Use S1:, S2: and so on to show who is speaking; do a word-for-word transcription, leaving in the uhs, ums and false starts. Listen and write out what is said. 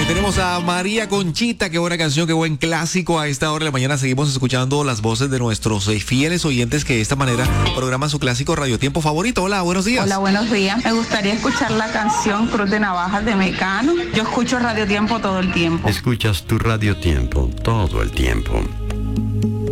S1: Tenemos a María Conchita, qué buena canción, qué buen clásico. A esta hora de la mañana seguimos escuchando las voces de nuestros eh, fieles oyentes que de esta manera programan su clásico Radio Tiempo favorito. Hola, buenos días.
S2: Hola, buenos días. Me gustaría escuchar la canción Cruz de Navajas de Mecano. Yo escucho Radio Tiempo todo el tiempo.
S3: Escuchas tu Radio Tiempo todo el tiempo.